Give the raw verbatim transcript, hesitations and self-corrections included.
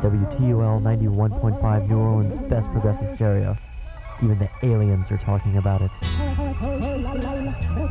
W T U L ninety-one point five New Orleans, best progressive stereo. Even the aliens are talking about it.